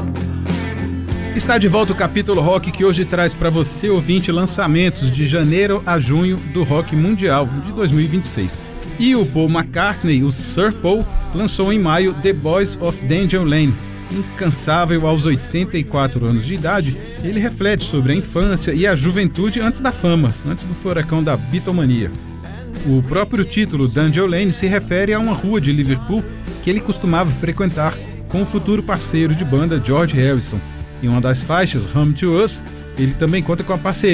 Está de volta o Capítulo Rock, que hoje traz para você, ouvinte, lançamentos de janeiro a junho do rock mundial de 2026. E o Paul McCartney, o Sir Paul, lançou em maio The Boys of Danger Lane. Incansável aos 84 anos de idade, ele reflete sobre a infância e a juventude antes da fama, antes do furacão da bitomania. O próprio título, Danger Lane, se refere a uma rua de Liverpool que ele costumava frequentar com o futuro parceiro de banda George Harrison. Em uma das faixas, Home to Us, ele também conta com a parceria